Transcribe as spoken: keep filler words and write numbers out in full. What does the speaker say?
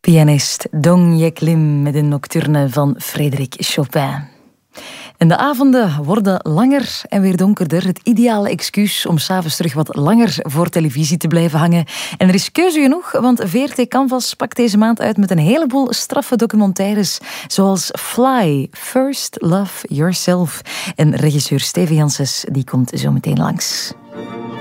Pianist Dong Yek Lim met een nocturne van Frédéric Chopin. En de avonden worden langer en weer donkerder. Het ideale excuus om 's avonds terug wat langer voor televisie te blijven hangen. En er is keuze genoeg, want V R T Canvas pakt deze maand uit met een heleboel straffe documentaires. Zoals Fly, First Love Yourself. En regisseur Steven Janssens, die komt zo meteen langs.